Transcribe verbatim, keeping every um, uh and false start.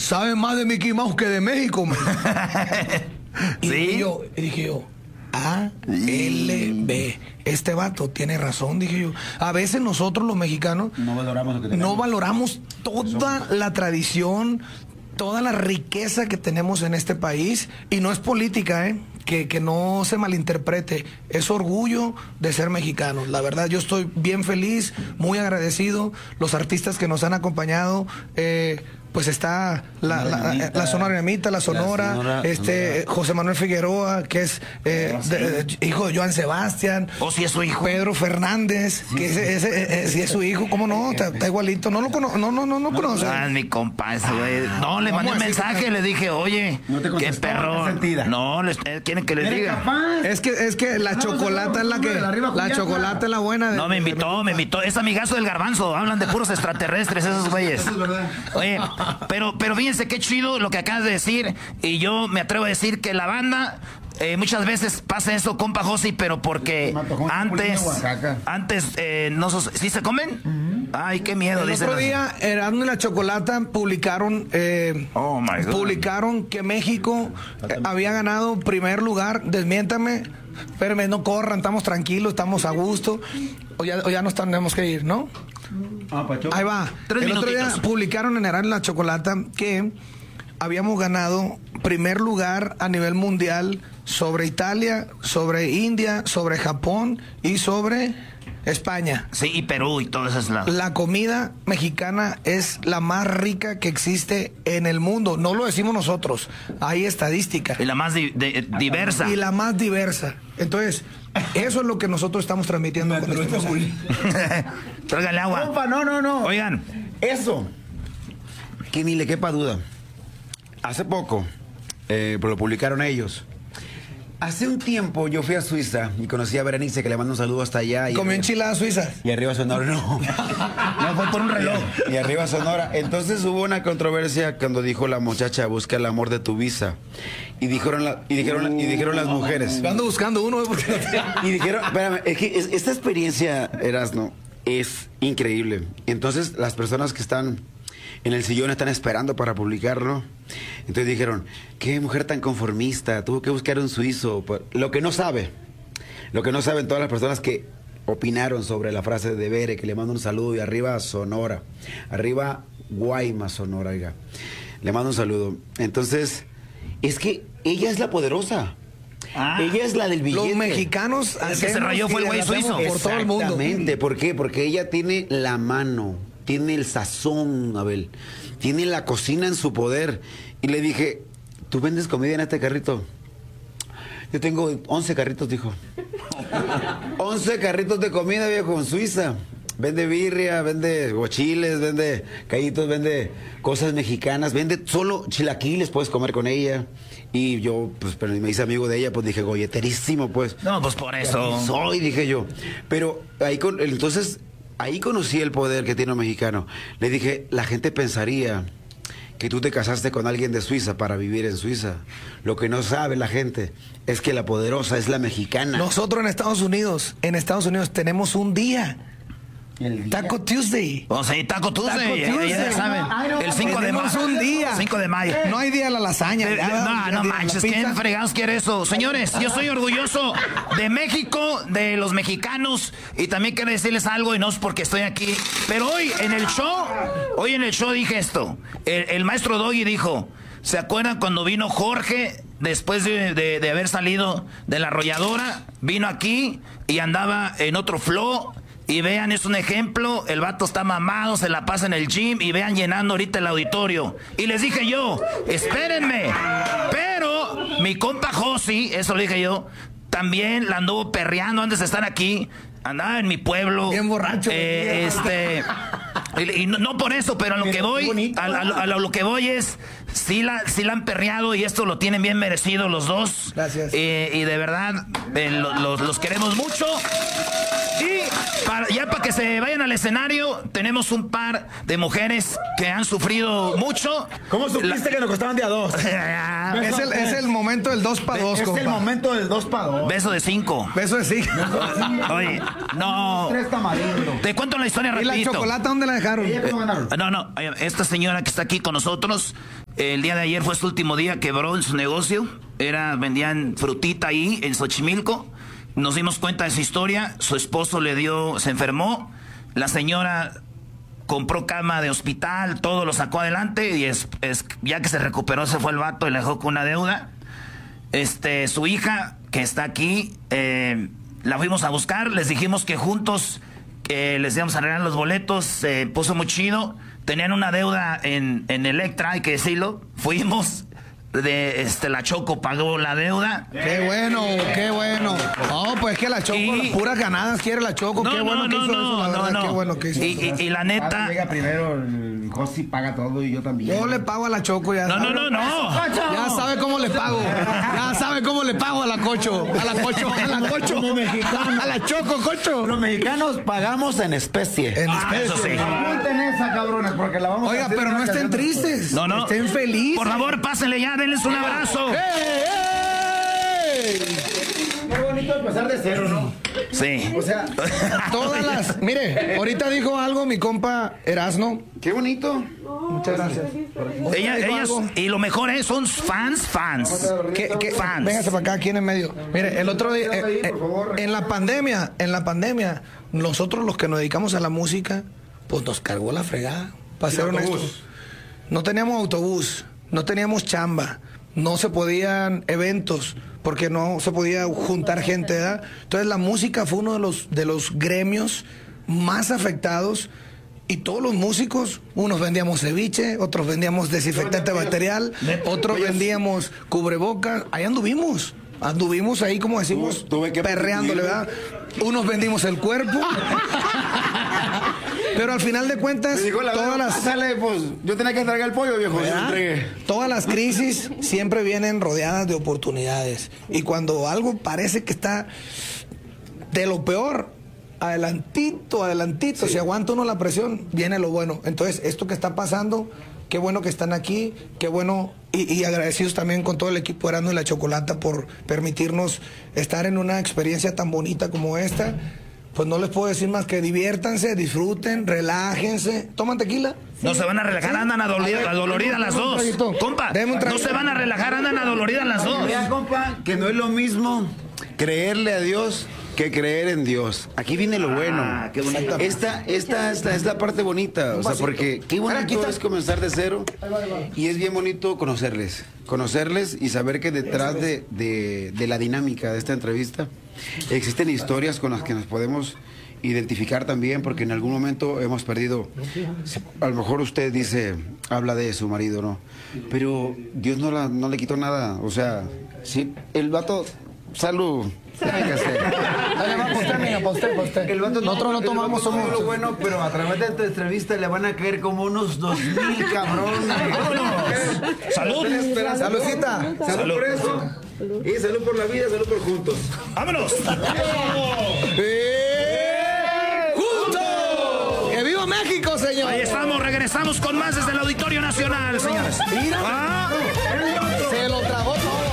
sabe más de Mickey Mouse que de México, man. Y ¿Sí? dije yo, y dije yo, A L B. Este vato tiene razón, dije yo. A veces nosotros los mexicanos No valoramos lo que tenemos. no valoramos toda la tradición, toda la riqueza que tenemos en este país. Y no es política, ¿eh? Que, que no se malinterprete. Es orgullo de ser mexicanos. La verdad, yo estoy bien feliz, muy agradecido. Los artistas que nos han acompañado, eh, pues está la, la, la, la Sonora Dinamita, la Sonora, La Sonora, este Sonora. José Manuel Figueroa, que es eh, de- de- hijo de Joan Sebastián. ¿O si es su hijo? Pedro Fernández, que ese, ese, ese- si es su hijo, ¿cómo no? Está, está igualito. No lo cono no, no, no, no conoce. Ah, es mi compa ese güey. No, le ¿cómo mandé un así? mensaje, le dije, oye, No te qué contestó, perro. qué sentida. No, les, eh, quieren que les ¿Eres diga. capaz? Es que, es que la chocolata es la que. La chocolata es la buena. de- No, me invitó, me invitó. Es amigazo del Garbanzo. Hablan de puros extraterrestres esos güeyes. Eso es verdad. Oye, pero, pero fíjense qué chido lo que acabas de decir. Y yo me atrevo a decir que la banda, eh, muchas veces pasa eso, compa Josi, pero porque Me antojó un chapulín antes, de Oaxaca. antes, eh, no sos- ¿sí se comen? Ay, qué miedo, El dicen otro los- día, Erasmo y la Chocolata publicaron, eh, Oh, my God. publicaron que México eh, había ganado primer lugar. Desmiéntame, espérame, no corran, estamos tranquilos, estamos a gusto. O ya, o ya nos tenemos que ir, ¿no? Ah, Pacho. Ahí va. Tres El otro día minutitos. publicaron en Erasmo y la Chocolata que habíamos ganado primer lugar a nivel mundial sobre Italia, sobre India, sobre Japón y sobre España. Sí, y Perú y todas esas lados. La comida mexicana es la más rica que existe en el mundo. No lo decimos nosotros. Hay estadística. Y la más di- de- diversa. Y la más diversa. Entonces, eso es lo que nosotros estamos transmitiendo con este mensaje. Tráiganle agua. Compa, no, no, no. Oigan. Eso, que ni le quepa duda. Hace poco, eh, lo publicaron ellos. Hace un tiempo yo fui a Suiza y conocí a Berenice, que le mando un saludo hasta allá. Y Comió arriba- enchiladas suizas. Y arriba Sonora, no. No, fue por un reloj. Y arriba Sonora. Entonces hubo una controversia cuando dijo la muchacha, busca el amor de tu visa. Y dijeron, la- y dijeron, y dijeron las mujeres. Yo ando buscando uno, ¿eh? Porque no tengo. Y dijeron, espérame, es que es- esta experiencia, Erasno, es increíble. Entonces, las personas que están en el sillón están esperando para publicarlo. Entonces dijeron, qué mujer tan conformista, tuvo que buscar un suizo. Lo que no sabe, lo que no saben todas las personas que opinaron sobre la frase de Bere, que le mando un saludo, y arriba Sonora, arriba Guaymas, Sonora, oiga. Le mando un saludo. Entonces, es que ella es la poderosa. Ah. Ella es la del billete. Los mexicanos El que se hacemos rayó fue el y güey hacemos suizo. por todo el mundo. Exactamente. ¿Por qué? Porque ella tiene la mano, tiene el sazón, Abel, tiene la cocina en su poder. Y le dije, ¿tú vendes comida en este carrito? Yo tengo once carritos, dijo. once carritos de comida, viejo, en Suiza. Vende birria, vende guachiles, vende callitos, vende cosas mexicanas, vende solo chilaquiles, puedes comer con ella. Y yo, pues, pero me hice amigo de ella, pues dije, golleterísimo, pues. No, pues por eso. Soy, dije yo. Pero ahí con, entonces, ahí conocí el poder que tiene un mexicano. Le dije, la gente pensaría que tú te casaste con alguien de Suiza para vivir en Suiza. Lo que no sabe la gente es que la poderosa es la mexicana. Nosotros en Estados Unidos, en Estados Unidos tenemos un día. El día- Taco Tuesday. O sea, Taco Tuesday, Taco ya- ya Tuesday. saben. Ay, no, El cinco de tenemos mayo. un día. cinco de mayo. No hay día de la lasaña. De- de- nada, no, día no de la manches, pizza. ¿quién fregados quiere eso? Señores, yo soy orgulloso de México, de los mexicanos, y también quiero decirles algo, y no es porque estoy aquí, pero hoy en el show, hoy en el show dije esto. El, el maestro Doggy dijo, ¿se acuerdan cuando vino Jorge, después de, de- de haber salido de la arrolladora, vino aquí y andaba en otro flow? Y vean, es un ejemplo, el vato está mamado, se la pasa en el gym, y vean llenando ahorita el auditorio. Y les dije yo, espérenme, pero mi compa Josi, eso le dije yo, también la anduvo perreando antes de estar aquí, andaba en mi pueblo. Bien borracho. Eh, este, y, y no, no por eso, pero a lo que voy, a, a- a lo, a lo que voy es, sí la, sí la han perreado, y esto lo tienen bien merecido los dos. Gracias. Eh, y de verdad, eh, lo- los, los queremos mucho. Y para- ya para que se vayan al escenario, tenemos un par de mujeres que han sufrido mucho. ¿Cómo supiste que nos costaban de a dos? La- Es el, es el momento del dos para dos, Es compa. el momento del dos para dos. Beso de cinco. Beso de sí. Oye, no. Tres tamarindos. Te cuento la historia ¿Y la rapidito. chocolate dónde la dejaron? Eh, no, no, esta señora que está aquí con nosotros, el día de ayer fue su último día, quebró en su negocio, era, vendían frutita ahí en Xochimilco, nos dimos cuenta de su historia, su esposo le dio, se enfermó, la señora compró cama de hospital, todo lo sacó adelante y es, es ya que se recuperó se fue el vato y le dejó con una deuda. Este, su hija, que está aquí, eh, la fuimos a buscar, les dijimos que juntos eh, les íbamos a arreglar los boletos, se eh, puso muy chido, tenían una deuda en, en Electra, hay que decirlo, fuimos, de este la Choco pagó la deuda. Qué bueno, qué bueno. No, pues es que la Choco, Y- las puras ganadas quiere la Choco, No, qué no, bueno que no, hizo no, eso, la no, verdad, no. qué bueno que hizo Y, eso. y- y la Ah, neta, llega primero, el Josi paga todo y yo también. Yo le pago a la Choco ya. no, no, no, no. Ya sabe cómo le pago. Ya sabe cómo le pago a la Cocho. A la Cocho, a la Cocho. Como mexicano. A la Choco, Cocho. Los mexicanos pagamos en especie. En Ah, eso especie. sí. Apunten esa, cabrones, porque la vamos a Oiga, hacer pero una no estén canción después. tristes. No, no. Estén felices. Por favor, pásenle ya, denles un abrazo. ¡Ey, ey! Qué bonito empezar de cero, ¿no? Sí. O sea, Todas las. Mire, ahorita dijo algo mi compa Erasno. Qué bonito. Muchas gracias. Ella, dijo ellas, algo. y lo mejor es, son fans, fans. ¿Qué, qué? Fans. Véngase para acá, aquí en el medio. Mire, el otro día, eh, eh, en la pandemia, en la pandemia, nosotros los que nos dedicamos a la música, pues nos cargó la fregada, para ser honestos. No teníamos autobús, no teníamos chamba, no se podían eventos, porque no se podía juntar gente, ¿verdad? Entonces la música fue uno de los, de los gremios más afectados. Y todos los músicos, unos vendíamos ceviche, otros vendíamos desinfectante material, otros vendíamos cubrebocas. Ahí anduvimos, anduvimos ahí, como decimos, Tuve que perreándole, ¿verdad? Unos vendimos el cuerpo. Pero al final de cuentas, Me dijo la todas verdad, las, pásale, pues, yo tenía que entregar el pollo, viejo. Yo lo ¿verdad? entregué. Todas las crisis siempre vienen rodeadas de oportunidades. Y cuando algo parece que está de lo peor, adelantito, adelantito, si aguanta uno la presión, viene lo bueno. Entonces, esto que está pasando, qué bueno que están aquí, qué bueno, y, y agradecidos también con todo el equipo Erasmo y la Chocolata por permitirnos estar en una experiencia tan bonita como esta. Pues no les puedo decir más que diviértanse, disfruten, relájense. ¿Toman tequila? No se van a relajar, andan adoloridas, adoloridas las dos. Compa, Deme un no traguito. se van a relajar, andan adoloridas las dos. Mira, compa, que no es lo mismo creerle a Dios que creer en Dios. Aquí viene lo bueno. Ah, qué bonito. Esta, esta, esta es la parte bonita. O sea, porque qué bonito es comenzar de cero. Y es bien bonito conocerles. Conocerles y saber que detrás de, de, de la dinámica de esta entrevista existen historias con las que nos podemos identificar también, porque en algún momento hemos perdido. A lo mejor usted dice, habla de su marido, ¿no? Pero Dios no, la, no le quitó nada. O sea, sí, el vato, salud. Véngase. Dale, va, pa' usted, niña, pa' usted, pa' usted. El vato Nosotros no el tomamos, vato no somos... es lo bueno, pero a través de esta entrevista le van a caer como unos dos mil cabrones. Salud. Saludcita. Salud, Salud. por eso. Y salud por la vida, salud por juntos. ¡Vámonos! ¡Eh! ¡Justo! ¡Que viva México, señor! Ahí estamos, regresamos con más desde el Auditorio Nacional, señores. Mira. Ah. Se lo tragó todo.